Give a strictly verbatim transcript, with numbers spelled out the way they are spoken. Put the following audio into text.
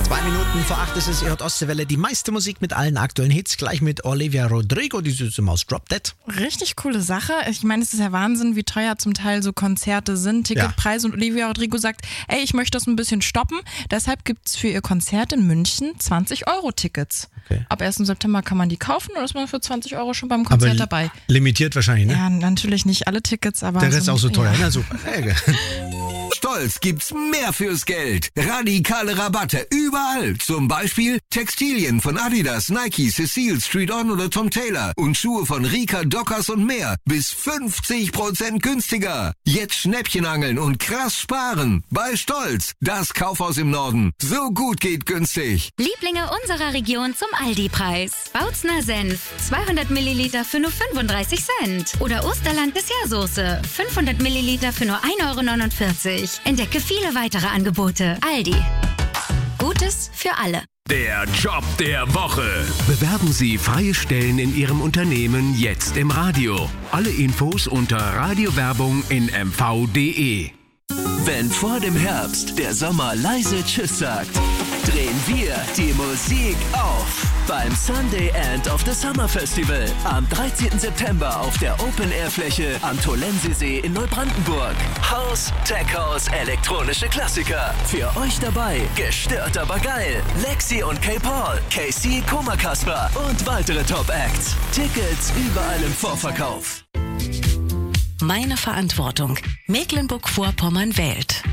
Zwei Minuten vor acht ist es, ihr hört Ostseewelle, die meiste Musik mit allen aktuellen Hits, gleich mit Olivia Rodrigo, die süße Maus Drop Dead. Richtig coole Sache. Ich meine, es ist ja Wahnsinn, wie teuer zum Teil so Konzerte sind, Ticketpreise. Ja. Und Olivia Rodrigo sagt, ey, ich möchte das ein bisschen stoppen. Deshalb gibt es für ihr Konzert in München zwanzig Euro Tickets. Okay. Ab ersten September kann man die kaufen oder ist man für zwanzig Euro schon beim Konzert aber dabei. Limitiert wahrscheinlich, ne? Ja, natürlich nicht alle Tickets, aber... Der Rest ist auch so teuer, ja. Na super. Stolz gibt's mehr fürs Geld. Radikale Rabatte überall. Zum Beispiel Textilien von Adidas, Nike, Cecile, Street On oder Tom Taylor und Schuhe von Rika, Dockers und mehr. Bis fünfzig Prozent günstiger. Jetzt Schnäppchen angeln und krass sparen. Bei Stolz, das Kaufhaus im Norden. So gut geht günstig. Lieblinge unserer Region zum Aldi-Preis. Bautzner Senf, zweihundert Milliliter für nur fünfunddreißig Cent. Oder Osterland Dessertsoße, fünfhundert Milliliter für nur ein Euro neunundvierzig. Entdecke viele weitere Angebote. Aldi. Gutes für alle. Der Job der Woche. Bewerben Sie freie Stellen in Ihrem Unternehmen jetzt im Radio. Alle Infos unter Radiowerbung in m v punkt d e. Wenn vor dem Herbst der Sommer leise Tschüss sagt, drehen wir die Musik auf beim Sunday End of the Summer Festival am dreizehnten September auf der Open-Air-Fläche am Tolensesee in Neubrandenburg. House, Tech House, elektronische Klassiker. Für euch dabei gestört aber geil. Lexi und K-Paul, K C, Koma Kasper und weitere Top-Acts. Tickets überall im Vorverkauf. Meine Verantwortung. Mecklenburg-Vorpommern wählt.